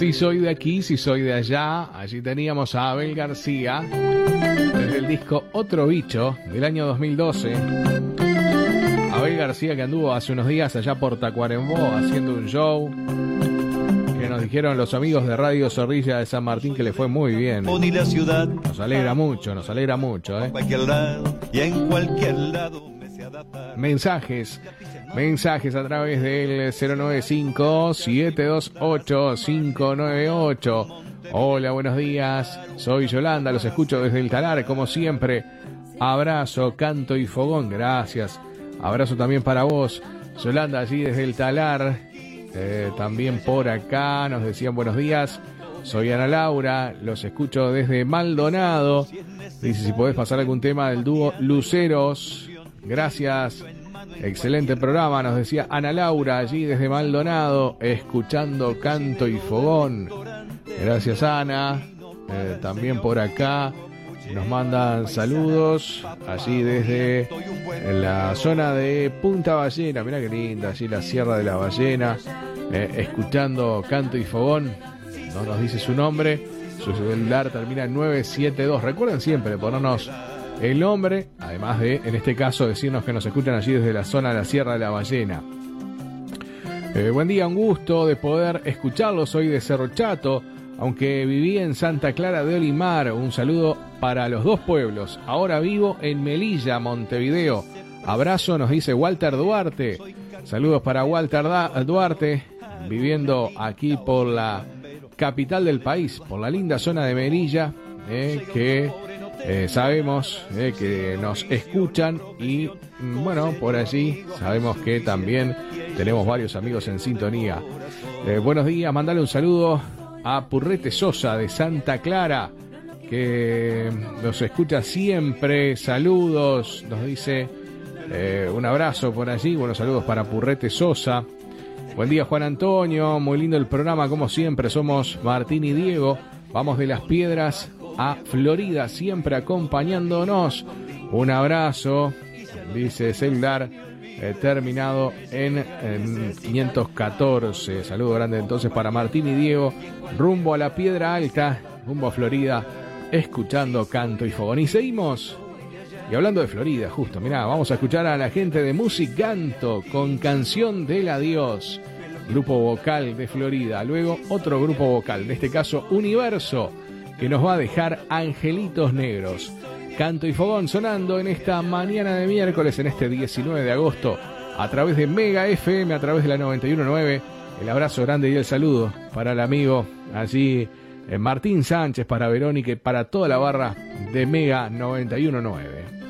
Si soy de aquí, si soy de allá. Allí teníamos a Abel García desde el disco Otro Bicho del año 2012. Abel García, que anduvo hace unos días allá por Tacuarembó haciendo un show, que nos dijeron los amigos de Radio Zorrilla de San Martín que le fue muy bien. Nos alegra mucho, ¿eh? Y en cualquier lado. Mensajes a través del 095-728-598. Hola, buenos días, soy Yolanda, los escucho desde el Talar, como siempre. Abrazo, canto y fogón, gracias. Abrazo también para vos, Yolanda, allí desde el Talar. También por acá nos decían buenos días. Soy Ana Laura, los escucho desde Maldonado. Dice si podés pasar algún tema del dúo Luceros. Gracias, excelente programa, nos decía Ana Laura allí desde Maldonado, escuchando canto y fogón. Gracias, Ana. También por acá nos mandan saludos allí desde la zona de Punta Ballena. Mirá qué linda, allí la Sierra de la Ballena, escuchando canto y fogón. No nos dice su nombre, su celular termina en 972. Recuerden siempre ponernos el nombre, además de, en este caso, decirnos que nos escuchan allí desde la zona de la Sierra de la Ballena. Buen día, un gusto de poder escucharlo. Soy de Cerro Chato, aunque viví en Santa Clara de Olimar. Un saludo para los dos pueblos. Ahora vivo en Melilla, Montevideo. Abrazo, nos dice Walter Duarte. Saludos para Walter Duarte, viviendo aquí por la capital del país, por la linda zona de Melilla, que sabemos que nos escuchan y bueno, por allí sabemos que también tenemos varios amigos en sintonía. Buenos días, mandale un saludo a Purrete Sosa de Santa Clara, que nos escucha siempre. Saludos, nos dice, un abrazo por allí. Buenos saludos para Purrete Sosa. Buen día, Juan Antonio, muy lindo el programa como siempre. Somos Martín y Diego, vamos de Las Piedras a Florida, siempre acompañándonos. Un abrazo, dice celular terminado en 514. Saludo grande entonces para Martín y Diego, rumbo a la Piedra Alta, rumbo a Florida, escuchando canto y fogón. Y seguimos, y hablando de Florida, justo, mirá, vamos a escuchar a la gente de Musicanto con Canción del Adiós, grupo vocal de Florida. Luego otro grupo vocal, en este caso Universo, que nos va a dejar Angelitos Negros. Canto y fogón sonando en esta mañana de miércoles, en este 19 de agosto, a través de Mega FM, a través de la 91.9. El abrazo grande y el saludo para el amigo allí, Martín Sánchez, para Verónica y para toda la barra de Mega 91.9.